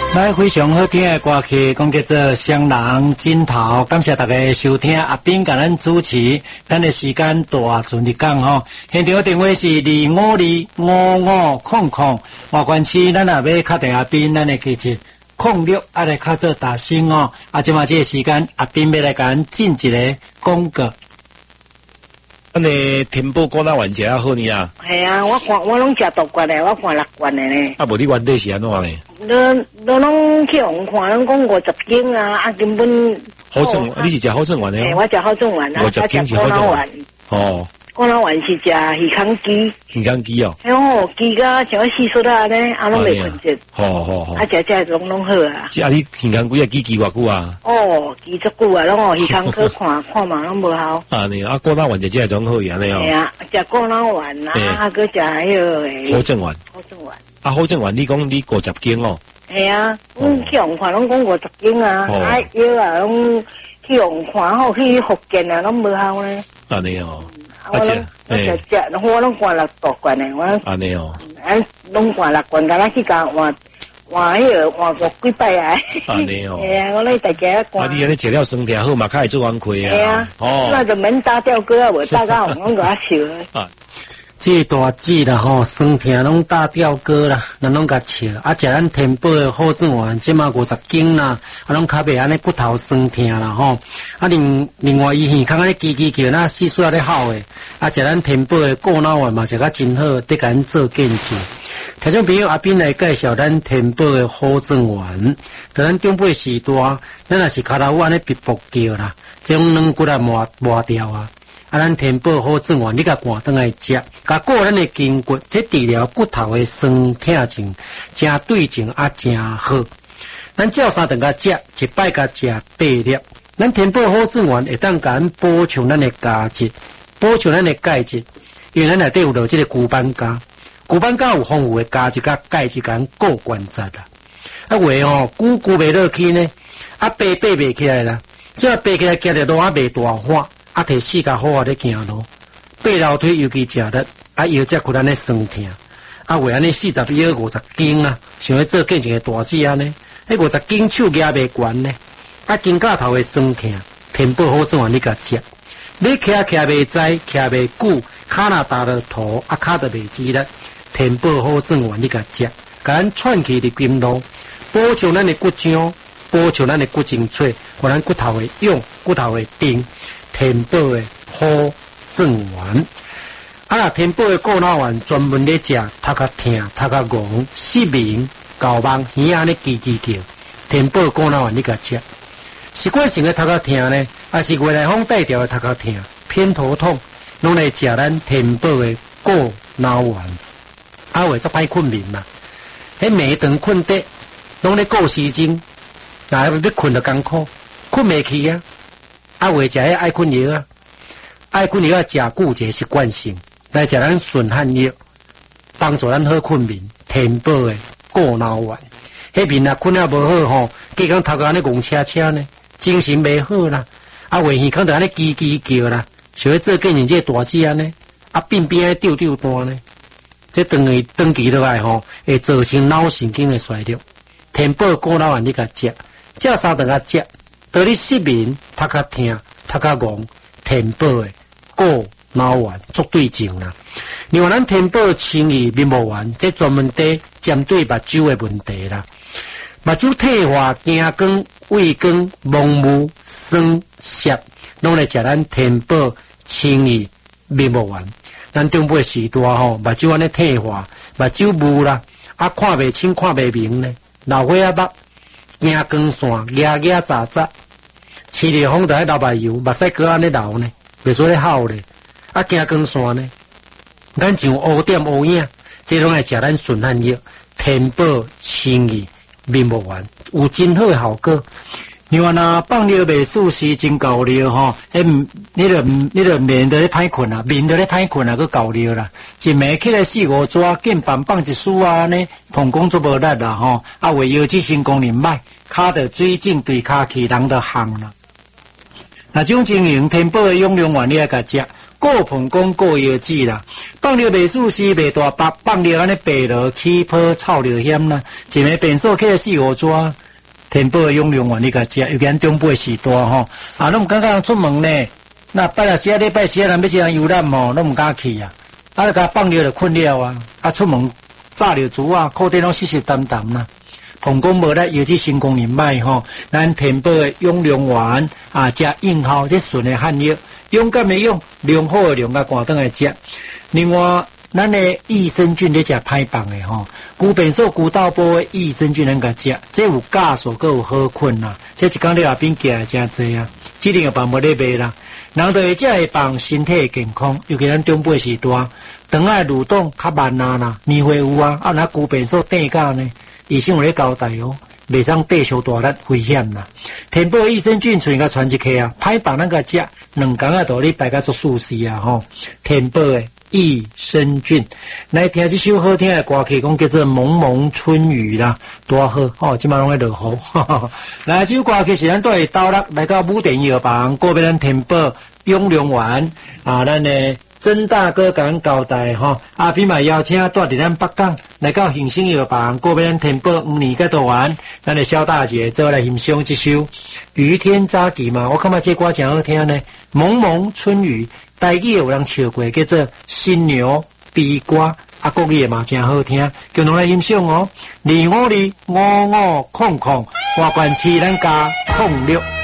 来，非常好听的歌曲，讲叫做《双人枕头》。感谢大家收听，阿斌甲咱主持，咱的时间大顺利讲吼。现场电话是2525500，外关区咱也要敲定阿斌，咱的记住06来敲做大声哦。即嘛这个时间，阿斌要来甲咱进一个广告。 咱的天宝果仔丸食好呢啊！ 系啊，我拢食大罐的，我看6罐的呢。 啊，无你原底是安怎呢？ 你拢去互看，拢讲50斤啊，根本。 好正，你是食好正丸的？ 我食好正丸啊，我食果仔丸。 哦。 果仔丸是食鱼香鸡。 鱼香鸡哦。 哦，鸡甲像细丝啊呢，啊拢袂分质。 好。 啊，食拢好啊。 是啊，你鱼香鸡啊，鸡偌久啊？ 哦，鸡足久啊，拢鱼香去看嘛，拢无效。 啊，你啊，果仔丸就这种好样的哦。 系啊，食果仔丸啊，佮食迄个。 好正丸。 好正丸。 啊，好正丸，你讲你50斤哦。 系啊，阮去互看，拢讲50斤啊，啊药啊，拢去互看吼，去福建啊，拢无效呢。 安尼哦。 我拢灌6大罐的，我安尼哦， 拢灌6罐，敢若去甲换迄个换过几摆啊？ 安尼哦， 系啊，我咧大家灌。 啊，你安尼食了酸甜好嘛，较会做功课啊。 系啊，那就免打吊哥啊，无打到红我笑。 这大姊啦吼，酸甜拢打吊哥啦，咱拢甲笑。啊，食咱天宝的好正丸，即嘛50斤啦，啊，拢较袂安尼骨头酸甜啦吼。啊，另外伊耳孔安尼叽叫，那细数咧好诶。啊，食咱天宝的果脑丸嘛，食甲真好，得甲咱做见证。听众朋友，阿斌来介绍咱天宝的好正丸。在咱中北时段，咱若是骹头安尼直扑叫啦，这种软骨啊磨掉啊。啊，咱天宝好正丸，你甲赶倒来食，甲过咱的筋骨，这治疗骨头的酸痛症，真对症啊，真好。咱照3顿甲食，一摆甲食8粒。咱天宝好正丸会当甲咱补充咱的钾质，补充咱的钙质，因为咱内底有落这个牛板钾，牛板钾有丰富的钾质甲钙质，甲咱固关节啦。啊，话吼，久袂落去呢，啊爬袂起来啦，这爬起来行着路啊袂大汗。啊，摕4甲好咧行路，爬楼梯尤其食力，啊腰脊骨安尼酸痛，啊为安尼40以后50斤啊，想要做见一个大姊安尼，迄50斤手举袂悬呢，啊肩胛头会酸痛，天宝好正丸你甲食，你徛袂知，徛袂久，骹若打落土，啊骹就袂止力，天宝好正丸你甲食，甲咱串起入筋路，补充咱的骨浆，补充咱的骨精髓，互咱骨头会勇，骨头会硬。天宝的好正丸，啊！天宝的果脑丸专门咧食头壳痛、头壳戆、失眠、搞梦、耳安尼叽叫。天宝果脑丸你甲食，习惯性的头壳痛呢，还是外来风带调的头壳痛、偏头痛，拢来食咱天宝的果脑丸。啊，为做歹困眠嘛，迄暝顿困得，拢咧过时钟，那要困就艰苦，困袂去啊。啊，为食迄爱困药啊，爱困药啊，食久一个习惯性，来食咱顺汗药，帮助咱好困眠。天宝的果脑丸，迄面啊困了无好吼，加讲头壳安尼戆车呢，精神袂好啦。啊，胃耳孔就安尼叽叫啦，想要做见人这大姊安尼，啊边边丢单呢，这长期落来吼，会造成脑神经的衰弱。天宝果脑丸你甲食，照3顿甲食。到你失眠、头壳痛、头壳戆，天宝的果脑丸足对症啦。另外，咱天宝清益面膜丸，这专门针对目睭的问题啦。目睭退化、惊光、畏光、蒙雾、酸涩，拢来食咱天宝清益面膜丸。咱中北时代吼，目睭安尼退化，目睭雾啦，啊看袂清、看袂明呢，老花啊目。惊光线，牙杂杂，饲着风就喺流白油，目屎哥安尼流呢，袂说咧好咧。啊，惊光线呢，咱像乌点乌影，这拢来食咱顺汗药，天宝清益面膜丸，有真好的效果。另外呐，放尿袂舒时真够尿吼，你就面就咧歹困啊，面就咧歹困啊，佮够尿啦。一暝起来4-5抓，紧放一束啊呢，膀胱做无力啦吼，啊为腰子性功能歹，骹着水肿对骹气，人就烘啦。那这种情形，天宝的养龙丸你来甲食， 过盆公过药剂啦，放尿袂舒适袂大白，放尿安尼白落起泡臭尿险啦，一枚便所起4、5抓，天宝的养龙丸你甲食，尤其咱中部时大吼，啊，拢唔敢讲出门呢，那拜六时礼拜时人要去人游览吼，拢唔敢去啊，啊，甲放尿就困了啊，啊，出门炸尿珠啊，裤底拢湿湿澹澹啦。膀胱无力，尤其成功人脉吼，咱天宝的养龙丸啊，加应效这纯的汉药，勇敢的用，良好的量甲寒顿来食。另外，咱的益生菌咧食歹放的吼，牛便所、牛豆煲的益生菌咱甲食，这有酵素，佮有好困啦。这一工你后边加真济啊，指定有放无咧卖啦。人就会食会放身体健康，尤其咱中辈时大，肠仔蠕动较慢啦，年岁有啊，啊那牛便所垫到呢。医生有咧交代哦，袂使缀烧大力危险啦。天宝益生菌存甲传一克啊，歹放咱甲食，2工啊到你摆甲做舒适啊吼。天宝的益生菌，来听这首好听的歌曲，讲叫做《蒙蒙春雨》啦，多好哦！即马拢在落雨，来这首歌曲是咱带到来到武电药房，过俾咱天宝养龙丸啊，咱的。曾大哥甲咱交代吼，阿飞嘛邀请带伫咱北港来到恒生药房，过俾咱天宝5年个度完，咱的萧大姐做来欣赏这首《雨天早起》嘛，我感觉这歌真好听呢。蒙蒙春雨，台语有人唱过，叫做新牛悲歌，啊国语嘛真好听，叫侬来欣赏哦。2525500，外观市咱加06。